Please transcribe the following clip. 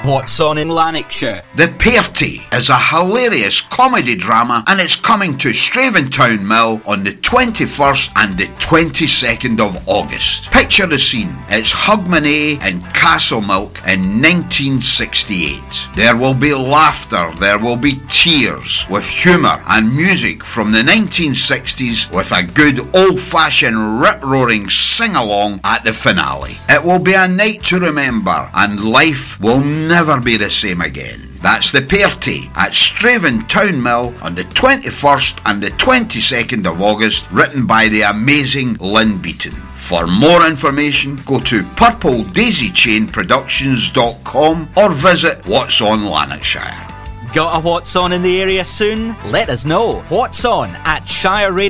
What's on in Lanarkshire? The Party is a hilarious comedy drama and it's coming to Straventown Mill on the 21st and the 22nd of August. Picture the scene. It's Hogmanay in Castlemilk in 1968. There will be laughter, there will be tears, with humour and music from the 1960s with a good old-fashioned rip-roaring sing-along at the finale. It will be a night to remember and life will never be the same again. That's the Party at Straventown Mill on the 21st and the 22nd of August, written by the amazing Lynn Beaton. For more information, go to purpledaisychainproductions.com or visit What's On Lanarkshire. Got a What's On in the area soon? Let us know. What's On at Shire Radio.